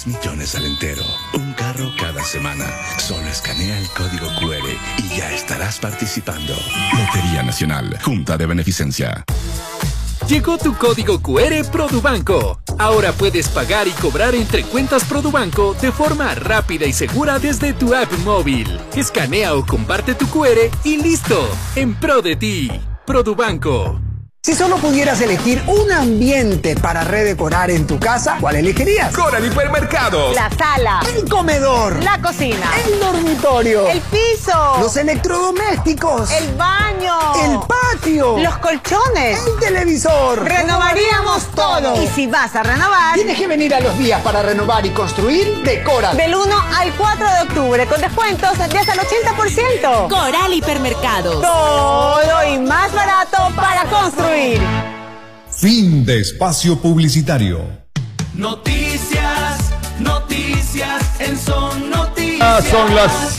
10 millones al entero. Un carro cada semana. Solo escanea el código QR y ya estarás participando. Lotería Nacional. Junta de Beneficencia. Llegó tu código QR Produbanco. Ahora puedes pagar y cobrar entre cuentas Produbanco de forma rápida y segura desde tu app móvil. Escanea o comparte tu QR y listo. En pro de ti. Produbanco. Si solo pudieras elegir un ambiente para redecorar en tu casa, ¿cuál elegirías? Coral Hipermercados. La sala. El comedor. La cocina. El dormitorio. El piso. Los electrodomésticos. El baño. El patio. Los colchones. El televisor. Renovaríamos todo. Y si vas a renovar, tienes que venir a los días para renovar y construir de Coral. Del 1 al 4 de octubre con descuentos de hasta el 80%. Coral Hipermercados. Todo y más barato para construir. Fin de espacio publicitario. Noticias en Son Noticias. Son las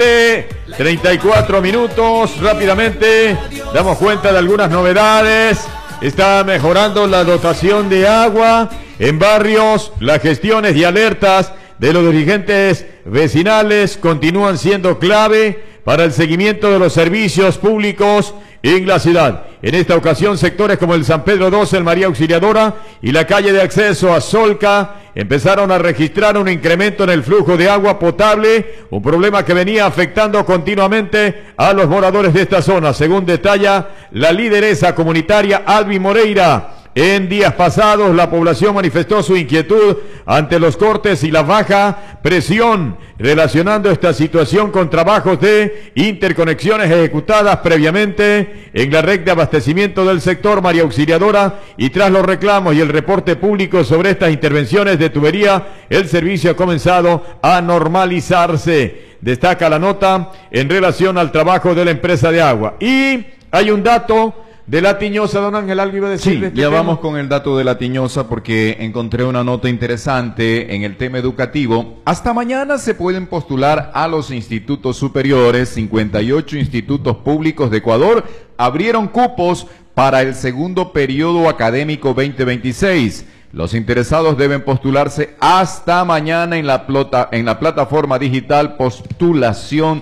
7:34 minutos. Rápidamente damos cuenta de algunas novedades. Está mejorando la dotación de agua en barrios. Las gestiones y alertas de los dirigentes vecinales continúan siendo clave para el seguimiento de los servicios públicos en la ciudad. En esta ocasión, sectores como el San Pedro 12, el María Auxiliadora y la calle de acceso a Solca empezaron a registrar un incremento en el flujo de agua potable, un problema que venía afectando continuamente a los moradores de esta zona, según detalla la lideresa comunitaria Albi Moreira. En días pasados, la población manifestó su inquietud ante los cortes y la baja presión, relacionando esta situación con trabajos de interconexiones ejecutadas previamente en la red de abastecimiento del sector María Auxiliadora, y tras los reclamos y el reporte público sobre estas intervenciones de tubería, el servicio ha comenzado a normalizarse. Destaca la nota en relación al trabajo de la empresa de agua. Y hay un dato de La Tiñosa, don Ángel, algo iba a decir. Sí, ya vamos con el dato de La Tiñosa porque encontré una nota interesante en el tema educativo. Hasta mañana se pueden postular a los institutos superiores. 58 institutos públicos de Ecuador abrieron cupos para el segundo periodo académico 2026. Los interesados deben postularse hasta mañana en la plataforma digital postulación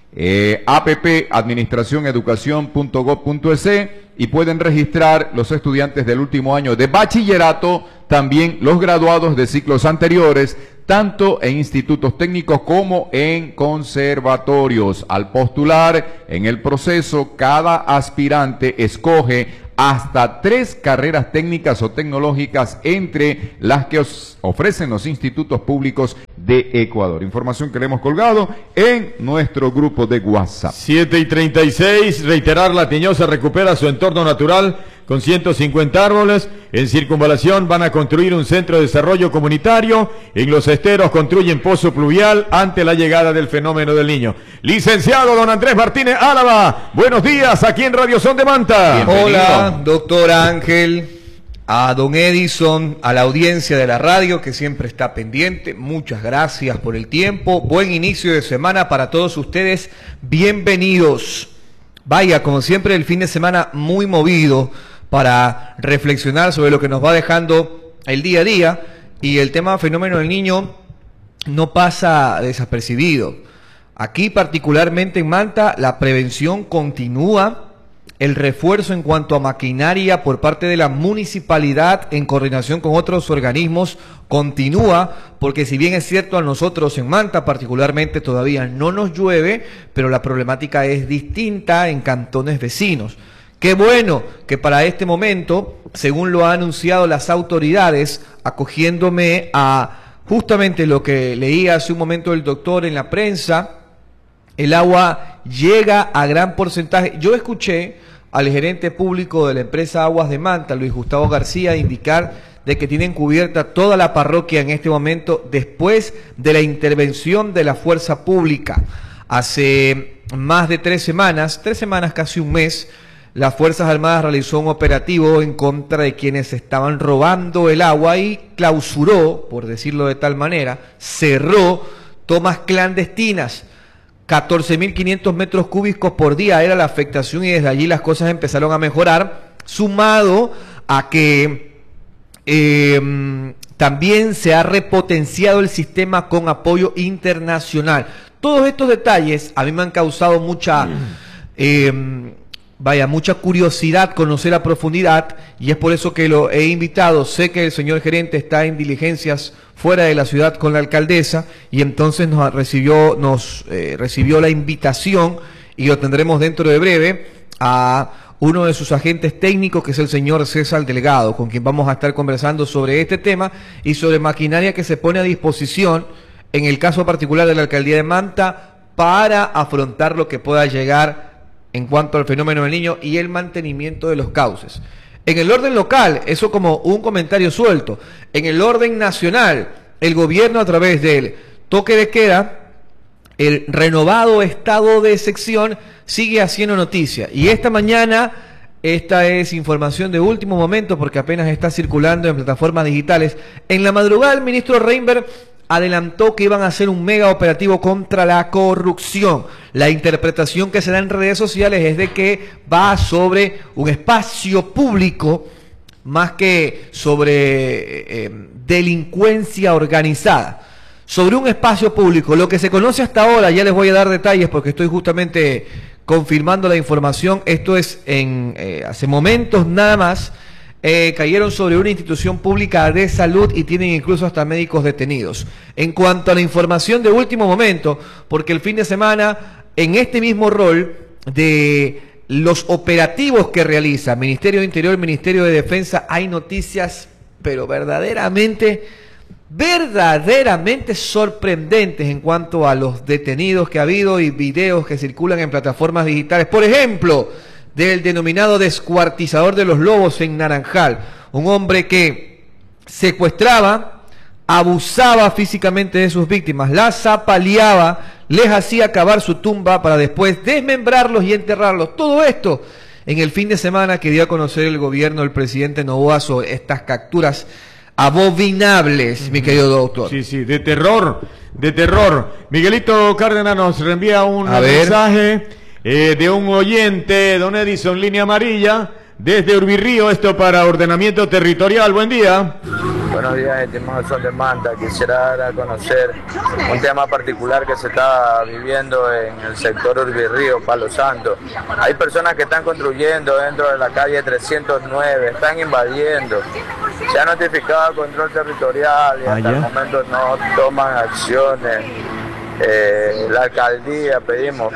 app.administracioneducacion.gov.es, y pueden registrar los estudiantes del último año de bachillerato, también los graduados de ciclos anteriores, tanto en institutos técnicos como en conservatorios. Al postular en el proceso, cada aspirante escoge hasta 3 carreras técnicas o tecnológicas entre las que ofrecen los institutos públicos de Ecuador. Información que le hemos colgado en nuestro grupo de WhatsApp. 7:36, reiterar, La Tiñosa recupera su entorno natural con 150 árboles. En Circunvalación van a construir un centro de desarrollo comunitario. En Los Esteros construyen pozo pluvial ante la llegada del fenómeno del Niño. Licenciado don Andrés Martínez Álava, buenos días aquí en Radio Son de Manta. Bienvenido. Hola, doctor Ángel, a don Edison, a la audiencia de la radio que siempre está pendiente. Muchas gracias por el tiempo. Buen inicio de semana para todos ustedes. Bienvenidos. Vaya, como siempre, el fin de semana muy movido para reflexionar sobre lo que nos va dejando el día a día, y el tema fenómeno del Niño no pasa desapercibido. Aquí, particularmente en Manta, la prevención continúa, el refuerzo en cuanto a maquinaria por parte de la municipalidad en coordinación con otros organismos continúa, porque si bien es cierto, a nosotros en Manta particularmente todavía no nos llueve, pero la problemática es distinta en cantones vecinos. Qué bueno que para este momento, según lo han anunciado las autoridades, acogiéndome a justamente lo que leía hace un momento el doctor en la prensa, el agua llega a gran porcentaje. Yo escuché al gerente público de la empresa Aguas de Manta, Luis Gustavo García, indicar de que tienen cubierta toda la parroquia en este momento después de la intervención de la fuerza pública. Hace más de 3 semanas, casi un mes, las Fuerzas Armadas realizó un operativo en contra de quienes estaban robando el agua y clausuró, por decirlo de tal manera, cerró tomas clandestinas. 14.500 metros cúbicos por día era la afectación, y desde allí las cosas empezaron a mejorar, sumado a que También se ha repotenciado el sistema con apoyo internacional. Todos estos detalles a mí me han causado mucha curiosidad, conocer a profundidad, y es por eso que lo he invitado. Sé que el señor gerente está en diligencias fuera de la ciudad con la alcaldesa, y entonces nos recibió la invitación, y lo tendremos dentro de breve a uno de sus agentes técnicos, que es el señor César Delgado, con quien vamos a estar conversando sobre este tema y sobre maquinaria que se pone a disposición, en el caso particular de la alcaldía de Manta, para afrontar lo que pueda llegar en cuanto al fenómeno del Niño y el mantenimiento de los cauces. En el orden local, eso como un comentario suelto. En el orden nacional, el gobierno, a través del toque de queda, el renovado estado de excepción, sigue haciendo noticia. Y esta mañana, esta es información de último momento porque apenas está circulando en plataformas digitales. En la madrugada, el ministro Reinberg adelantó que iban a hacer un mega operativo contra la corrupción. La interpretación que se da en redes sociales es de que va sobre un espacio público más que sobre delincuencia organizada. Sobre un espacio público, lo que se conoce hasta ahora, ya les voy a dar detalles porque estoy justamente confirmando la información. Esto es hace momentos nada más. Cayeron sobre una institución pública de salud y tienen incluso hasta médicos detenidos. En cuanto a la información de último momento, porque el fin de semana, en este mismo rol de los operativos que realiza Ministerio de Interior, Ministerio de Defensa, hay noticias, pero verdaderamente sorprendentes en cuanto a los detenidos que ha habido y videos que circulan en plataformas digitales. Por ejemplo, del denominado descuartizador de los lobos en Naranjal, un hombre que secuestraba, abusaba físicamente de sus víctimas, las apaleaba, les hacía cavar su tumba para después desmembrarlos y enterrarlos. Todo esto en el fin de semana que dio a conocer el gobierno del presidente Noboa sobre estas capturas abominables, mi querido doctor. Sí, de terror. Miguelito Cárdenas nos reenvía un mensaje de un oyente, don Edison, línea amarilla, desde Urbirrío, esto para ordenamiento territorial. Buen día. Buenos días, estimados Son de Manta. Quisiera dar a conocer un tema particular que se está viviendo en el sector Urbirrío, Palo Santo. Hay personas que están construyendo dentro de la calle 309, están invadiendo. Se ha notificado al control territorial y hasta el momento no toman acciones. La alcaldía, pedimos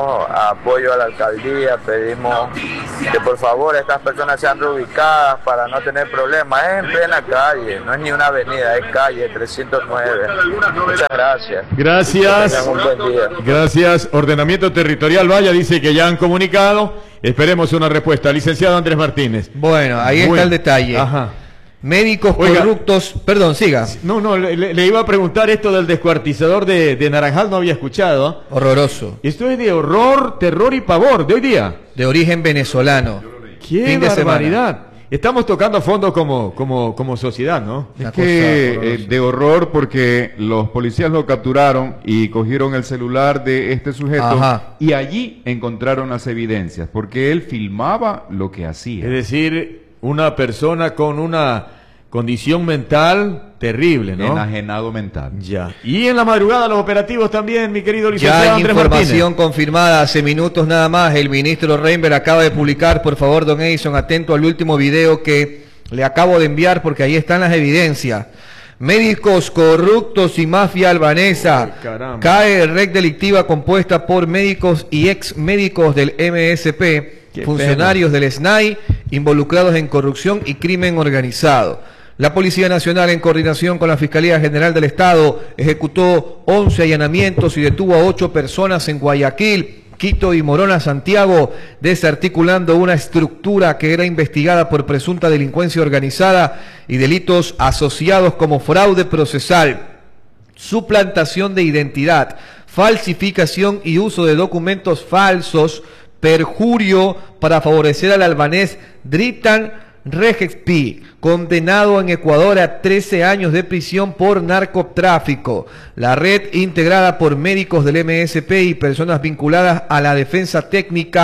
apoyo a la alcaldía, pedimos que por favor estas personas sean reubicadas para no tener problemas. Es en plena calle, no es ni una avenida, es calle 309. Muchas gracias. Gracias. Un buen día. Gracias. Ordenamiento territorial, vaya, dice que ya han comunicado. Esperemos una respuesta. Licenciado Andrés Martínez. Bueno, ahí está el detalle. Ajá. Médicos corruptos, perdón, siga. No, le iba a preguntar esto del descuartizador de Naranjal, no había escuchado. Horroroso. Esto es de horror, terror y pavor, de hoy día. De origen venezolano. ¡Qué barbaridad! Estamos tocando a fondo como sociedad, ¿no? Es que de horror porque los policías lo capturaron y cogieron el celular de este sujeto. Ajá. Y allí encontraron las evidencias, porque él filmaba lo que hacía. Es decir, una persona con una condición mental terrible, ¿no? Enajenado mental. Ya. Y en la madrugada los operativos también, mi querido licenciado ya hay Andrés información Martínez. Confirmada hace minutos nada más. El ministro Reinberg acaba de publicar, por favor, don Edison, atento al último video que le acabo de enviar porque ahí están las evidencias. Médicos corruptos y mafia albanesa. Caramba. Cae red delictiva compuesta por médicos y ex médicos del MSP. Qué funcionarios del SNAI involucrados en corrupción y crimen organizado. La Policía Nacional, en coordinación con la Fiscalía General del Estado, ejecutó 11 allanamientos y detuvo a 8 personas en Guayaquil, Quito y Morona, Santiago, desarticulando una estructura que era investigada por presunta delincuencia organizada y delitos asociados como fraude procesal, suplantación de identidad, falsificación y uso de documentos falsos, perjurio para favorecer al albanés Dritan Regespi, condenado en Ecuador a 13 años de prisión por narcotráfico. La red, integrada por médicos del MSP y personas vinculadas a la defensa técnica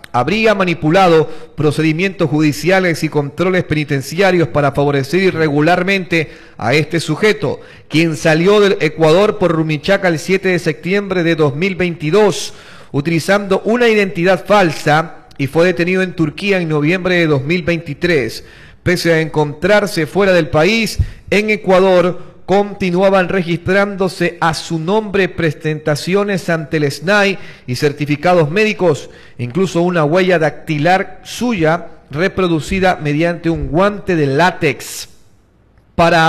habría manipulado procedimientos judiciales y controles penitenciarios para favorecer irregularmente a este sujeto, quien salió del Ecuador por Rumichaca el 7 de septiembre de 2022, utilizando una identidad falsa, y fue detenido en Turquía en noviembre de 2023. Pese a encontrarse fuera del país, en Ecuador continuaban registrándose a su nombre presentaciones ante el SNAI y certificados médicos, incluso una huella dactilar suya reproducida mediante un guante de látex. Para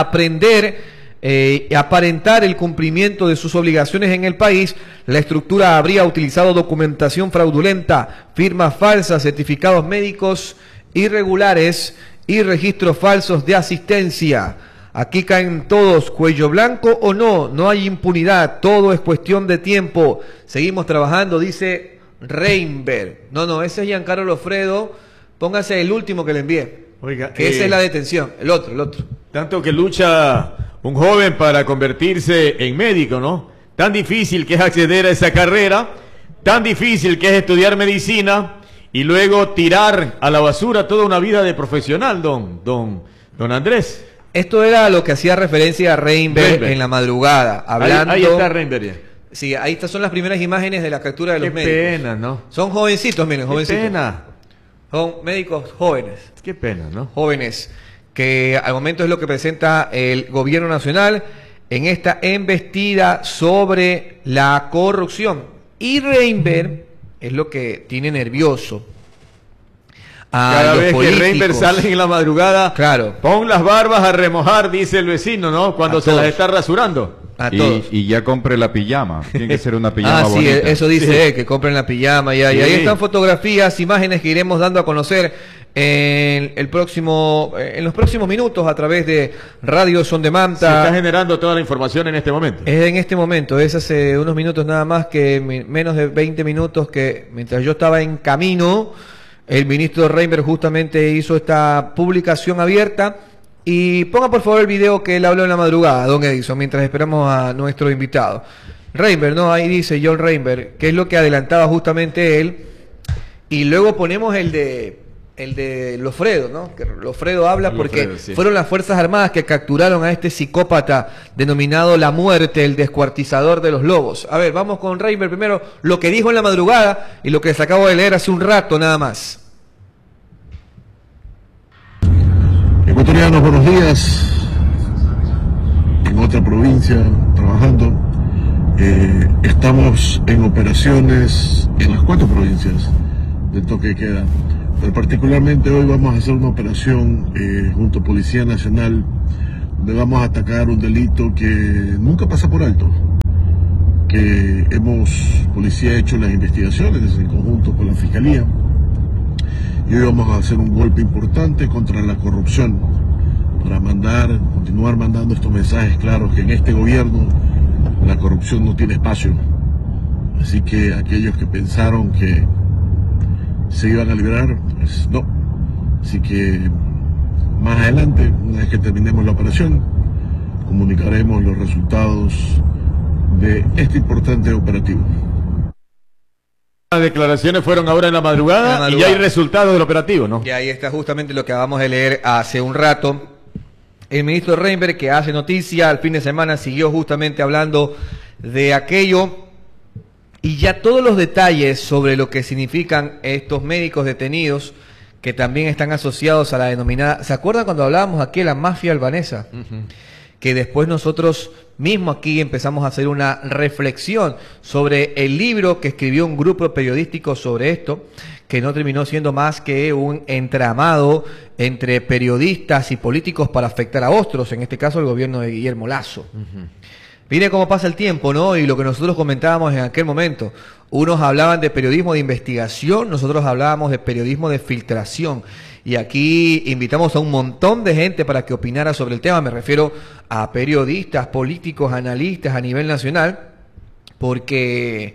aparentar el cumplimiento de sus obligaciones en el país, la estructura habría utilizado documentación fraudulenta, firmas falsas, certificados médicos irregulares y registros falsos de asistencia. Aquí caen todos, cuello blanco o no, no hay impunidad, todo es cuestión de tiempo. Seguimos trabajando, dice Reinberg. No, ese es Giancarlo Lofredo, póngase el último que le envié. Oiga, que esa es la detención, el otro. Tanto que lucha un joven para convertirse en médico, ¿no? Tan difícil que es acceder a esa carrera, tan difícil que es estudiar medicina y luego tirar a la basura toda una vida de profesional, don Andrés. Esto era lo que hacía referencia a Reinberg en la madrugada, hablando... Ahí está Reinberg ya. Sí, ahí estas son las primeras imágenes de la captura de los médicos. Qué pena, ¿no? Son jovencitos, miren, jovencitos. Qué pena. Son médicos jóvenes. Qué pena, ¿no? Jóvenes, que al momento es lo que presenta el gobierno nacional en esta embestida sobre la corrupción. Y Reinberg es lo que tiene nervioso cada vez políticos. Que Reinberg sale en la madrugada, claro, pon las barbas a remojar, dice el vecino, ¿no? Cuando se las está rasurando. Y ya compre la pijama, tiene que ser una pijama bonita. Sí, eso dice él, que compren la pijama ya. Sí. Y ahí están fotografías, imágenes que iremos dando a conocer en los próximos minutos a través de Radio Son de Manta. Se está generando toda la información en este momento. Es en este momento, es hace unos minutos nada más, que menos de 20 minutos, que mientras yo estaba en camino, el ministro Reinberg justamente hizo esta publicación abierta. Y ponga por favor el video que él habló en la madrugada, don Edison, mientras esperamos a nuestro invitado. Reinberg, ¿no? Ahí dice John Reinberg, que es lo que adelantaba justamente él. Y luego ponemos el de Lofredo, ¿no? Que Lofredo habla porque fueron las Fuerzas Armadas que capturaron a este psicópata denominado La Muerte, el descuartizador de los lobos. A ver, vamos con Reinberg primero, lo que dijo en la madrugada y lo que les acabo de leer hace un rato nada más. Ecuatorianos, buenos días. En otra provincia trabajando. Estamos en operaciones en las 4 provincias del toque de queda. Pero particularmente hoy vamos a hacer una operación junto a Policía Nacional, donde vamos a atacar un delito que nunca pasa por alto. Que Policía ha hecho las investigaciones en conjunto con la Fiscalía. Y hoy vamos a hacer un golpe importante contra la corrupción para continuar mandando estos mensajes claros que en este gobierno la corrupción no tiene espacio. Así que aquellos que pensaron que se iban a librar, pues no. Así que más adelante, una vez que terminemos la operación, comunicaremos los resultados de este importante operativo. Las declaraciones fueron ahora en la madrugada y ya hay resultados del operativo, ¿no? Y ahí está justamente lo que acabamos de leer hace un rato. El ministro Reinberg, que hace noticia al fin de semana, siguió justamente hablando de aquello y ya todos los detalles sobre lo que significan estos médicos detenidos que también están asociados a la denominada... ¿Se acuerdan cuando hablábamos aquí de la mafia albanesa? Que después nosotros mismo aquí empezamos a hacer una reflexión sobre el libro que escribió un grupo periodístico sobre esto, que no terminó siendo más que un entramado entre periodistas y políticos para afectar a otros, en este caso el gobierno de Guillermo Lasso. Mire cómo pasa el tiempo, ¿no? Y lo que nosotros comentábamos en aquel momento, unos hablaban de periodismo de investigación, nosotros hablábamos de periodismo de filtración. Y aquí invitamos a un montón de gente para que opinara sobre el tema. Me refiero a periodistas, políticos, analistas a nivel nacional, porque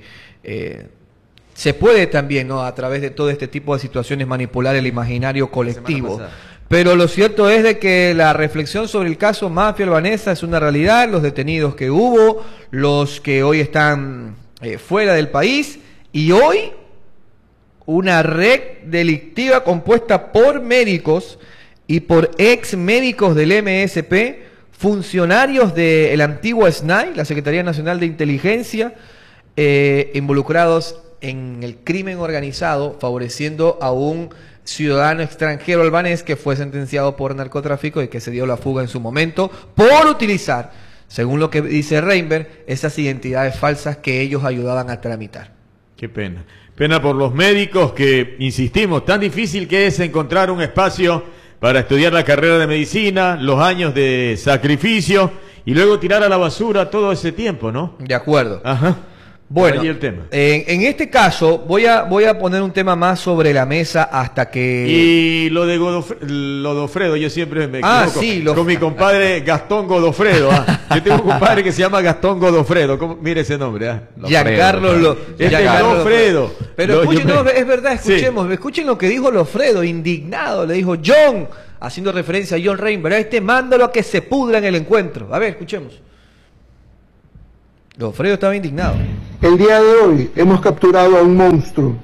se puede también, ¿no?, a través de todo este tipo de situaciones manipular el imaginario colectivo. Pero lo cierto es de que la reflexión sobre el caso mafia albanesa es una realidad, los detenidos que hubo, los que hoy están fuera del país, y hoy una red delictiva compuesta por médicos y por ex médicos del MSP, funcionarios del antiguo SNAI, la Secretaría Nacional de Inteligencia, involucrados en el crimen organizado, favoreciendo a un ciudadano extranjero albanés que fue sentenciado por narcotráfico y que se dio la fuga en su momento por utilizar, según lo que dice Reinberg, esas identidades falsas que ellos ayudaban a tramitar. Qué pena. Pena por los médicos que, insistimos, tan difícil que es encontrar un espacio para estudiar la carrera de medicina, los años de sacrificio y luego tirar a la basura todo ese tiempo, ¿no? De acuerdo. Ajá. Bueno, ahí el tema. En este caso voy a poner un tema más sobre la mesa hasta que... Y lo de Godofredo, yo siempre me equivoco sí, con mi compadre Gastón Godofredo. Yo tengo un compadre que se llama Gastón Godofredo. Mire ese nombre. Giancarlo Godofredo. Pero escuchen, es verdad, escuchen lo que dijo Lofredo, indignado. Le dijo John, haciendo referencia a John Reinberg, mándalo a que se pudra en el encuentro. A ver, escuchemos. Lofredo estaba indignado. El día de hoy hemos capturado a un monstruo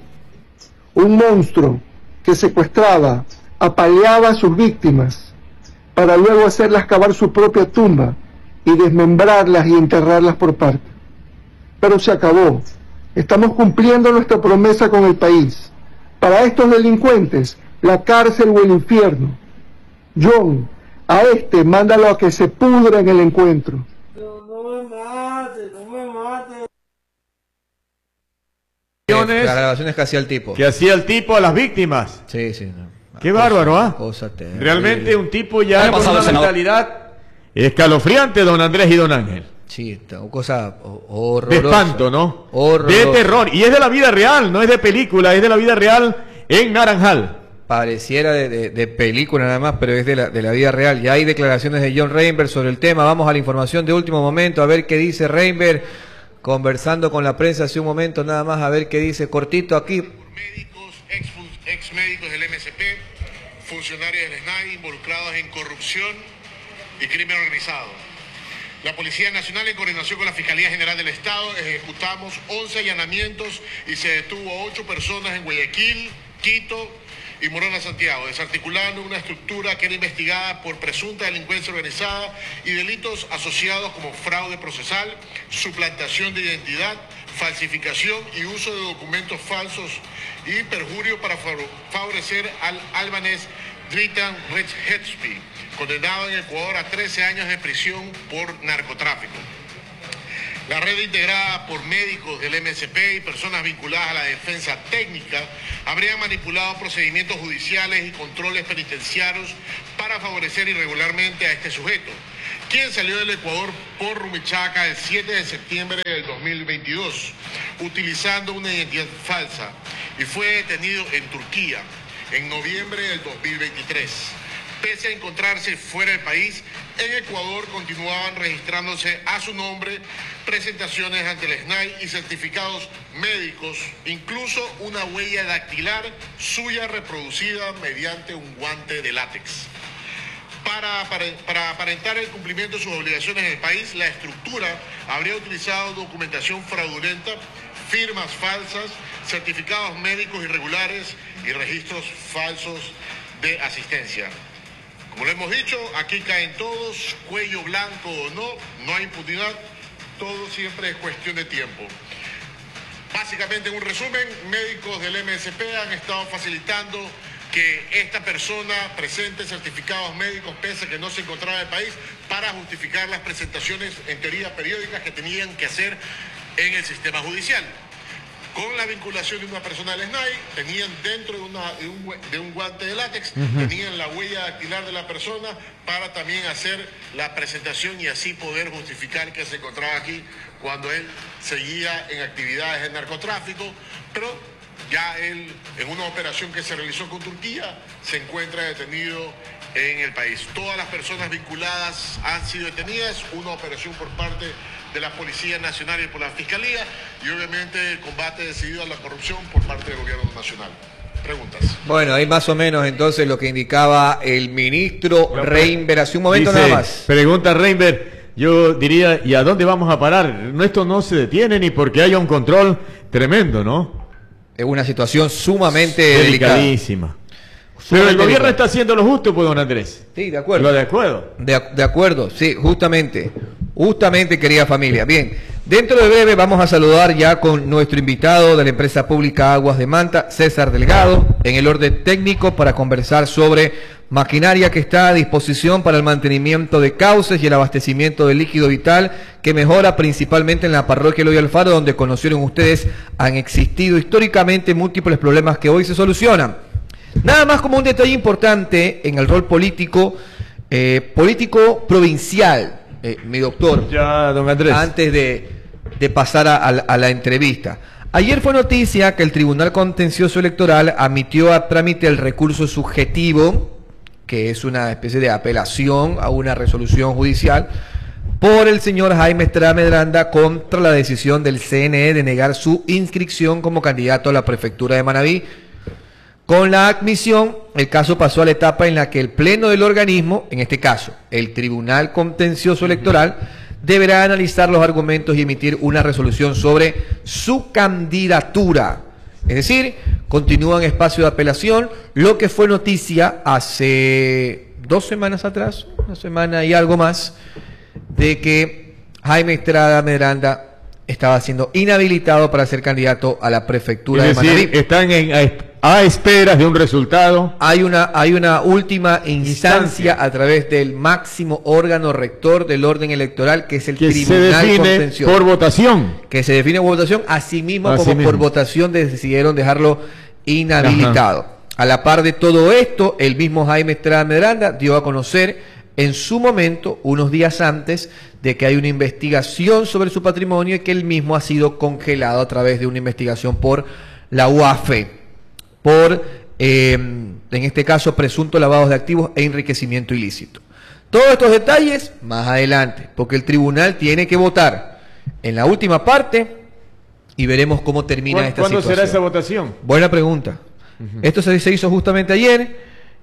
que secuestraba, apaleaba a sus víctimas para luego hacerlas cavar su propia tumba y desmembrarlas y enterrarlas por partes. Pero se acabó. Estamos cumpliendo nuestra promesa con el país. Para estos delincuentes, la cárcel o el infierno. John, a mándalo a que se pudra en el encuentro. Las grabaciones que hacía el tipo. Que hacía el tipo a las víctimas. Sí, sí. No. Qué bárbaro, ¿ah? Realmente un tipo ya con una mentalidad escalofriante, don Andrés y don Ángel. Sí, cosa horrorosa. De espanto, ¿no? Horrorosa. De terror. Y es de la vida real, no es de película, es de la vida real en Naranjal. Pareciera de película nada más, pero es de la vida real. Ya hay declaraciones de John Reinberg sobre el tema. Vamos a la información de último momento, a ver qué dice Reinberg, conversando con la prensa hace un momento nada más, a ver qué dice, cortito aquí. Médicos, ex médicos del MSP, funcionarios del SNAI involucrados en corrupción y crimen organizado. La Policía Nacional, en coordinación con la Fiscalía General del Estado, ejecutamos 11 allanamientos y se detuvo a 8 personas en Guayaquil, Quito y Morona, Santiago, desarticulando una estructura que era investigada por presunta delincuencia organizada y delitos asociados como fraude procesal, suplantación de identidad, falsificación y uso de documentos falsos y perjurio para favorecer al albanés Dritan Rechetsky, condenado en Ecuador a 13 años de prisión por narcotráfico. La red, integrada por médicos del MSP y personas vinculadas a la defensa técnica, habrían manipulado procedimientos judiciales y controles penitenciarios para favorecer irregularmente a este sujeto, quien salió del Ecuador por Rumichaca el 7 de septiembre del 2022, utilizando una identidad falsa, y fue detenido en Turquía en noviembre del 2023. Pese a encontrarse fuera del país, en Ecuador continuaban registrándose a su nombre presentaciones ante el SNAI y certificados médicos, incluso una huella dactilar suya reproducida mediante un guante de látex. Para aparentar el cumplimiento de sus obligaciones en el país, la estructura habría utilizado documentación fraudulenta, firmas falsas, certificados médicos irregulares y registros falsos de asistencia. Como lo hemos dicho, aquí caen todos, cuello blanco o no hay impunidad, todo siempre es cuestión de tiempo. Básicamente, en un resumen, médicos del MSP han estado facilitando que esta persona presente certificados médicos pese a que no se encontraba en el país para justificar las presentaciones en teoría periódicas que tenían que hacer en el sistema judicial. Con la vinculación de una persona del SNAI, tenían dentro de un guante de látex, tenían la huella dactilar de la persona para también hacer la presentación y así poder justificar que se encontraba aquí cuando él seguía en actividades de narcotráfico, pero ya él, en una operación que se realizó con Turquía, se encuentra detenido en el país. Todas las personas vinculadas han sido detenidas, una operación por parte de la Policía Nacional y por la Fiscalía, y obviamente el combate decidido a la corrupción por parte del Gobierno Nacional. Preguntas. Bueno, ahí más o menos entonces lo que indicaba el ministro Reinberg hace un momento. Dice, nada más. Pregunta Reinberg, yo diría, ¿y a dónde vamos a parar? Esto no se detiene ni porque haya un control tremendo, ¿no? Es una situación sumamente delicadísima. Pero el gobierno está haciendo lo justo, pues, don Andrés. Sí, de acuerdo. Lo de acuerdo. De acuerdo, sí, justamente, querida familia. Bien, dentro de breve vamos a saludar ya con nuestro invitado de la empresa pública Aguas de Manta, César Delgado, en el orden técnico para conversar sobre maquinaria que está a disposición para el mantenimiento de cauces y el abastecimiento de líquido vital, que mejora principalmente en la parroquia Eloy Alfaro, donde conocieron ustedes han existido históricamente múltiples problemas que hoy se solucionan. Nada más como un detalle importante en el rol político, provincial, mi doctor, ya, don Andrés, antes de pasar a la entrevista. Ayer fue noticia que el Tribunal Contencioso Electoral admitió a trámite el recurso subjetivo, que es una especie de apelación a una resolución judicial, por el señor Jaime Estrada Medranda contra la decisión del CNE de negar su inscripción como candidato a la prefectura de Manabí. Con la admisión, el caso pasó a la etapa en la que el pleno del organismo, en este caso, el Tribunal Contencioso Electoral, deberá analizar los argumentos y emitir una resolución sobre su candidatura. Es decir, continúa en espacio de apelación, lo que fue noticia hace 2 semanas atrás, 1 semana y algo más, de que Jaime Estrada Medranda estaba siendo inhabilitado para ser candidato a la prefectura de Manabí. Están a esperas de un resultado. Hay una última instancia a través del máximo órgano rector del orden electoral, que es el Tribunal Contencioso. Por votación. Que se define por votación, asimismo por votación decidieron dejarlo inhabilitado. Ajá. A la par de todo esto, el mismo Jaime Estrada Medranda dio a conocer en su momento, unos días antes, de que hay una investigación sobre su patrimonio y que él mismo ha sido congelado a través de una investigación por la UAFE, por, en este caso, presunto lavado de activos e enriquecimiento ilícito. Todos estos detalles más adelante, porque el tribunal tiene que votar en la última parte y veremos cómo termina esta situación. ¿Cuándo será esa votación? Buena pregunta. Esto se hizo justamente ayer,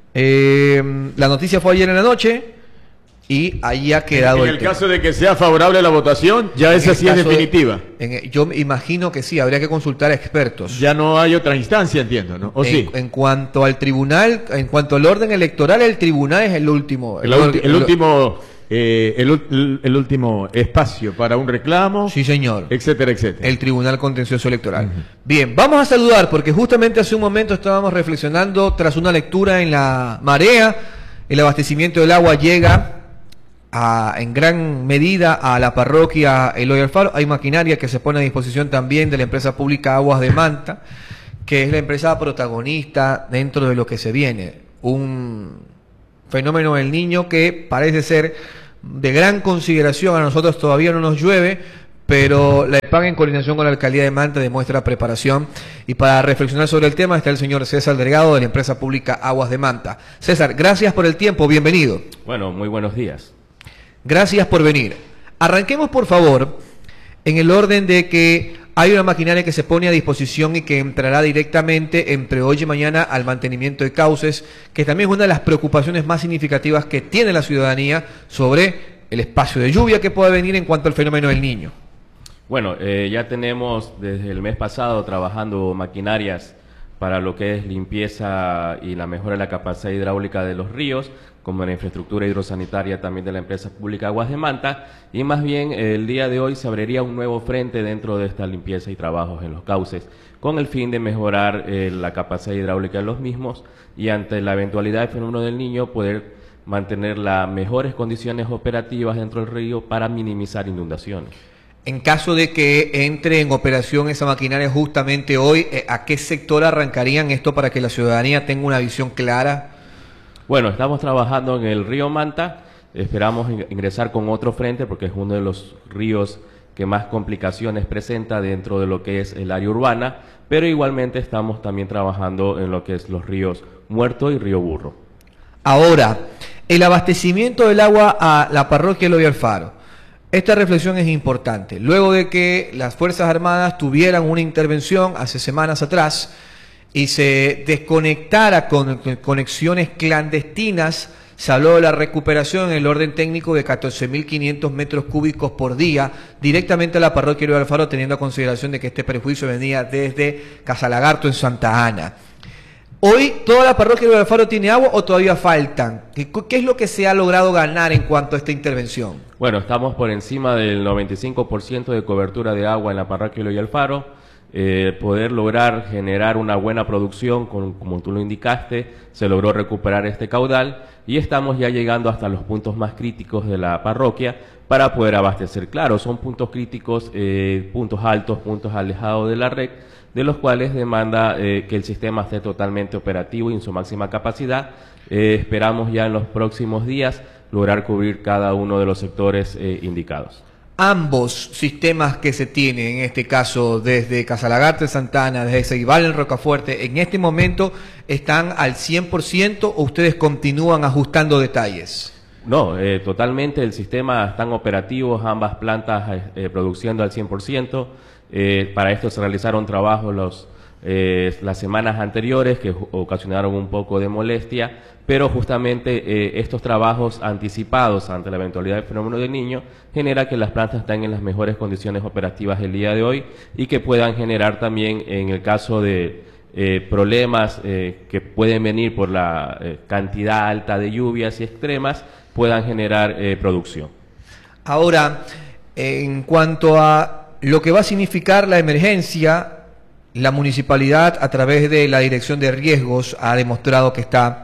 la noticia fue ayer en la noche, y ahí ha quedado en el caso de que sea favorable la votación, ya esa sí es definitiva. Yo imagino que sí, habría que consultar a expertos. Ya no hay otra instancia, entiendo, ¿no? ¿O sí? En cuanto al tribunal, en cuanto al orden electoral, el tribunal es el último. El último espacio para un reclamo. Sí, señor. Etcétera, etcétera. El Tribunal Contencioso Electoral. Bien, vamos a saludar, porque justamente hace un momento estábamos reflexionando tras una lectura en La Marea. El abastecimiento del agua llega en gran medida a la parroquia Eloy Alfaro. Hay maquinaria que se pone a disposición también de la empresa pública Aguas de Manta, que es la empresa protagonista dentro de lo que se viene. Un fenómeno del Niño que parece ser de gran consideración. A nosotros todavía no nos llueve, pero la EPAG, en coordinación con la Alcaldía de Manta, demuestra preparación. Y para reflexionar sobre el tema está el señor César Delgado, de la empresa pública Aguas de Manta. César, gracias por el tiempo, bienvenido. Bueno, muy buenos días. Gracias por venir. Arranquemos, por favor, en el orden de que hay una maquinaria que se pone a disposición y que entrará directamente entre hoy y mañana al mantenimiento de cauces, que también es una de las preocupaciones más significativas que tiene la ciudadanía sobre el espacio de lluvia que pueda venir en cuanto al fenómeno del Niño. Bueno, ya tenemos desde el mes pasado trabajando maquinarias para lo que es limpieza y la mejora de la capacidad hidráulica de los ríos, como la infraestructura hidrosanitaria también de la empresa pública Aguas de Manta, y más bien el día de hoy se abriría un nuevo frente dentro de esta limpieza y trabajos en los cauces, con el fin de mejorar la capacidad hidráulica de los mismos y ante la eventualidad del fenómeno del Niño poder mantener las mejores condiciones operativas dentro del río para minimizar inundaciones. En caso de que entre en operación esa maquinaria justamente hoy, ¿a qué sector arrancarían esto para que la ciudadanía tenga una visión clara? Bueno, estamos trabajando en el río Manta, esperamos ingresar con otro frente porque es uno de los ríos que más complicaciones presenta dentro de lo que es el área urbana, pero igualmente estamos también trabajando en lo que es los ríos Muerto y Río Burro. Ahora, el abastecimiento del agua a la parroquia Eloy Alfaro. Esta reflexión es importante. Luego de que las Fuerzas Armadas tuvieran una intervención hace semanas atrás y se desconectara con conexiones clandestinas se habló de la recuperación en el orden técnico de 14.500 metros cúbicos por día directamente a la parroquia Eloy Alfaro, teniendo a consideración de que este perjuicio venía desde Casalagarto en Santa Ana. ¿Hoy toda la parroquia Eloy Alfaro tiene agua o todavía faltan? ¿Qué es lo que se ha logrado ganar en cuanto a esta intervención? Bueno, estamos por encima del 95% de cobertura de agua en la parroquia Eloy Alfaro. Poder lograr generar una buena producción, como tú lo indicaste, se logró recuperar este caudal y estamos ya llegando hasta los puntos más críticos de la parroquia para poder abastecer. Claro, son puntos críticos, puntos altos, puntos alejados de la red, de los cuales demanda que el sistema esté totalmente operativo y en su máxima capacidad. Esperamos ya en los próximos días lograr cubrir cada uno de los sectores indicados. Ambos sistemas que se tienen, en este caso desde Casalagarto, Santa Ana, desde Ceibal en Rocafuerte, ¿en este momento están al 100% o ustedes continúan ajustando detalles? No, totalmente el sistema están operativos, ambas plantas produciendo al 100%. Para esto se realizaron trabajos las semanas anteriores que ocasionaron un poco de molestia, pero justamente estos trabajos anticipados ante la eventualidad del fenómeno del Niño genera que las plantas estén en las mejores condiciones operativas el día de hoy y que puedan generar también, en el caso de problemas que pueden venir por la cantidad alta de lluvias y extremas, puedan generar producción. Ahora, en cuanto a lo que va a significar la emergencia, la municipalidad, a través de la Dirección de Riesgos, ha demostrado que está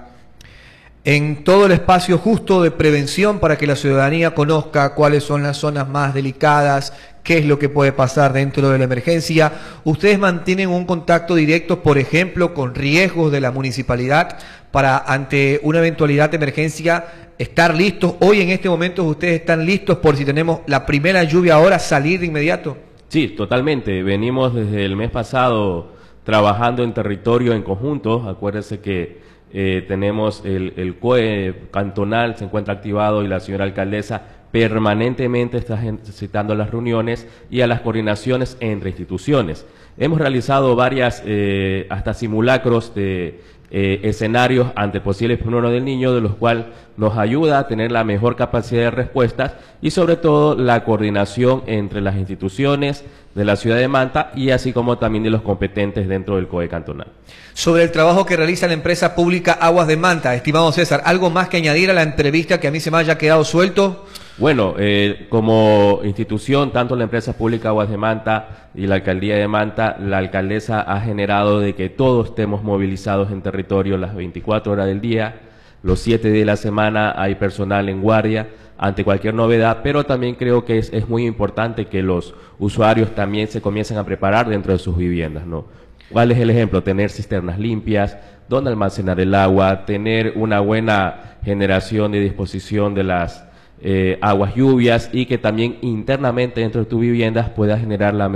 en todo el espacio justo de prevención para que la ciudadanía conozca cuáles son las zonas más delicadas, qué es lo que puede pasar dentro de la emergencia. ¿Ustedes mantienen un contacto directo, por ejemplo, con riesgos de la municipalidad para, ante una eventualidad de emergencia, estar listos? Hoy, en este momento, ¿ustedes están listos por si tenemos la primera lluvia ahora, salir de inmediato? Sí, totalmente. Venimos desde el mes pasado trabajando en territorio en conjunto. Acuérdense que tenemos el COE cantonal, se encuentra activado y la señora alcaldesa permanentemente está citando las reuniones y a las coordinaciones entre instituciones. Hemos realizado varias, hasta simulacros de escenarios ante posibles fenómenos del Niño, de los cuales nos ayuda a tener la mejor capacidad de respuestas y sobre todo la coordinación entre las instituciones de la ciudad de Manta y así como también de los competentes dentro del COE cantonal. Sobre el trabajo que realiza la empresa pública Aguas de Manta, estimado César, ¿algo más que añadir a la entrevista que a mí se me haya quedado suelto? Bueno, como institución, tanto la empresa pública Aguas de Manta y la alcaldía de Manta, la alcaldesa ha generado de que todos estemos movilizados en territorio las 24 horas del día, los 7 días de la semana hay personal en guardia ante cualquier novedad, pero también creo que es muy importante que los usuarios también se comiencen a preparar dentro de sus viviendas, ¿no? ¿Cuál es el ejemplo? Tener cisternas limpias, donde almacenar el agua, tener una buena generación de disposición de las aguas lluvias y que también internamente dentro de tu vivienda puedas generar la